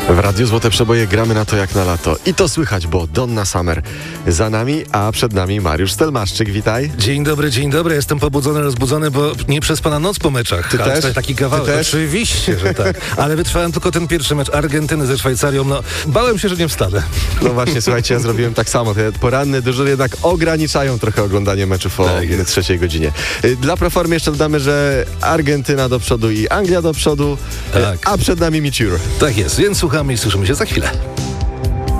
W Radiu Złote Przeboje gramy na to jak na lato. I to słychać, bo Donna Summer za nami, a przed nami Mariusz Stelmaszczyk. Witaj. Dzień dobry. Jestem pobudzony, rozbudzony, bo nie przespana noc po meczach. Ty też? Taki kawałek. Ty też? Oczywiście, że tak. Ale wytrwałem tylko ten pierwszy mecz Argentyny ze Szwajcarią. No, bałem się, że nie wstanę. No właśnie, słuchajcie, ja zrobiłem tak samo. Te poranne dyżury jednak ograniczają trochę oglądanie meczów o trzeciej godzinie. Dla proformy jeszcze dodamy, że Argentyna do przodu i Anglia do przodu, Tak. a przed nami Miciur. Tak jest, więc słuchamy i słyszymy się za chwilę.